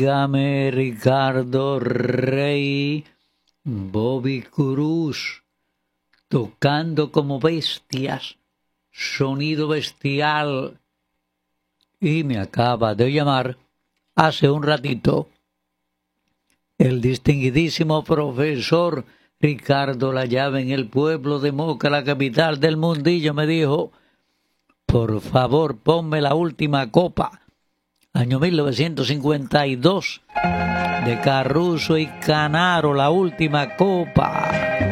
Óigame, Ricardo Rey, Bobby Cruz, tocando como bestias, sonido bestial. Y me acaba de llamar hace un ratito el distinguidísimo profesor Ricardo La Llave en el pueblo de Moca, la capital del mundillo. Me dijo, por favor, ponme la última copa, año 1952, de Caruso y Canaro, la última copa.